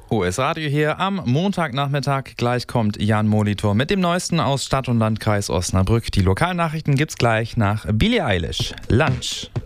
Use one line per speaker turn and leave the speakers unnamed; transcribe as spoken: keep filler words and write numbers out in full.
O S Radio hier am Montagnachmittag. Gleich kommt Jan Molitor mit dem Neuesten aus Stadt und Landkreis Osnabrück. Die Lokalnachrichten gibt's gleich nach Billie Eilish. Lunch.